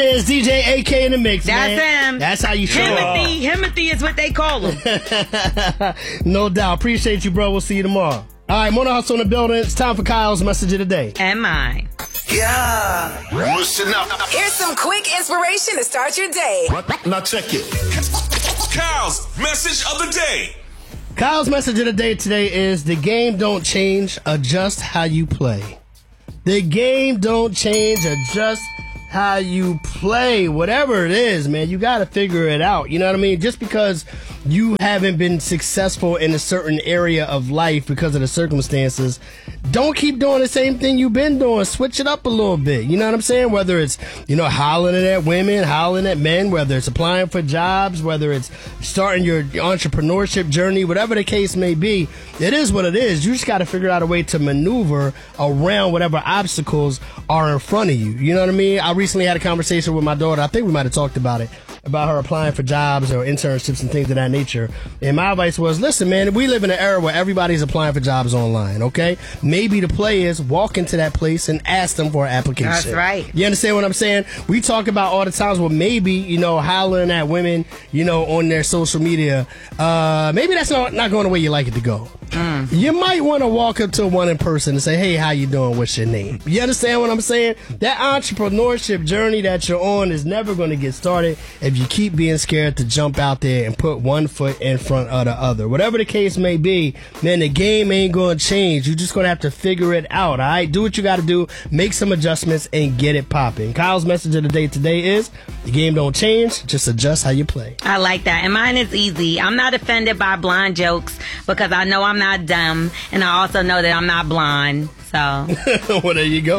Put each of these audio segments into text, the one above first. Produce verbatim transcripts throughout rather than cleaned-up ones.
It's D J A K in the mix, That's man. him. That's how you show up. Himothy. Himothy is what they call him. No doubt. Appreciate you, bro. We'll see you tomorrow. All right, Morning Hustle in the building. It's time for Kyle's message of the day. And mine. Yeah. Listen up. Here's some quick inspiration to start your day. Now check it. Kyle's message of the day. Kyle's message of the day today is the game don't change, adjust how you play. The game don't change, adjust how you play. Whatever it is, man, you got to figure it out. You know what I mean? Just because you haven't been successful in a certain area of life because of the circumstances, don't keep doing the same thing you've been doing. Switch it up a little bit. You know what I'm saying? Whether it's, you know, hollering at women, hollering at men, whether it's applying for jobs, whether it's starting your entrepreneurship journey, whatever the case may be, it is what it is. You just got to figure out a way to maneuver around whatever obstacles are in front of you. You know what I mean? I recently had a conversation with my daughter. I think we might have talked about it, about her applying for jobs or internships and things of that nature. And my advice was, listen, man, we live in an era where everybody's applying for jobs online, okay? Maybe the play is walk into that place and ask them for an application. That's right. You understand what I'm saying? We talk about all the times where maybe, you know, hollering at women, you know, on their social media. Uh, maybe that's not, not going the way you like it to go. Mm. You might want to walk up to one in person and say, hey, how you doing? What's your name? You understand what I'm saying? That entrepreneurship journey that you're on is never going to get started if you keep being scared to jump out there and put one foot in front of the other. Whatever the case may be, man, the game ain't going to change. You're just going to have to figure it out, all right? Do what you got to do, make some adjustments, and get it popping. Kyle's message of the day today is, the game don't change, just adjust how you play. I like that. And mine is easy. I'm not offended by blind jokes because I know I'm not dumb, and I also know that I'm not blind. So, well, there you go.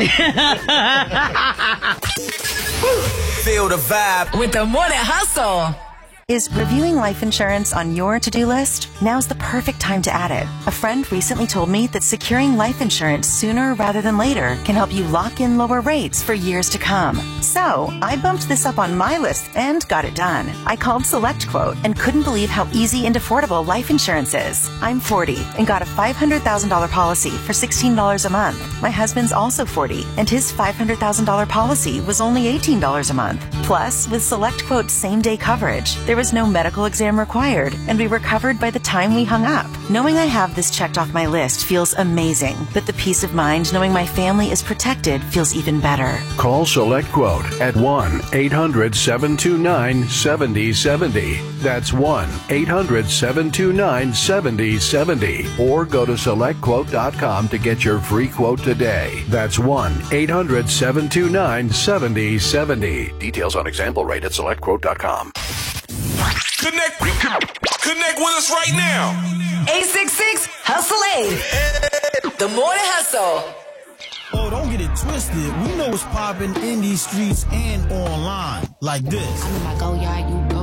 Feel the vibe With the Morning Hustle. Is reviewing life insurance on your to-do list? Now's the perfect time to add it. A friend recently told me that securing life insurance sooner rather than later can help you lock in lower rates for years to come. So, I bumped this up on my list and got it done. I called SelectQuote and couldn't believe how easy and affordable life insurance is. I'm forty and got a five hundred thousand dollars policy for sixteen dollars a month. My husband's also forty and his five hundred thousand dollars policy was only eighteen dollars a month. Plus, with SelectQuote's same-day coverage, there was no medical exam required, and we were covered by the time we hung up. Knowing I have this checked off my list feels amazing, but the peace of mind knowing my family is protected feels even better. Call SelectQuote at one eight hundred seven two nine seven zero seven zero. That's one eight hundred seven two nine seven zero seven zero. Or go to select quote dot com to get your free quote today. That's one eight hundred seven two nine seven zero seven zero. Details on example rate at select quote dot com. Connect, connect with us right now. eight six six, hustle eight. The Morning Hustle. Oh, don't get it twisted. We know what's popping in these streets and online. Like this. I'm in my go yard, you go